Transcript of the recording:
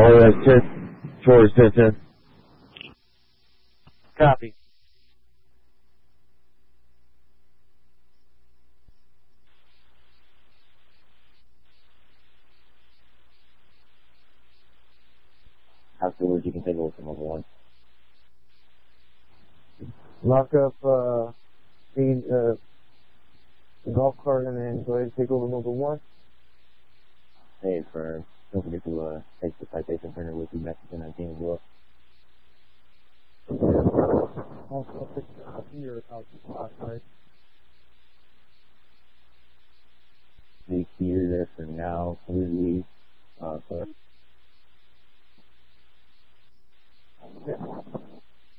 Towards 10. Copy. Afterwards, you can take over from number 1. Lock up the golf cart and then go ahead and take over number 1. Hey, firm. Don't forget to take the citation printer with you back to 1019 as well. I'll pick up here outside. The key there for now. Please, sir. Yeah.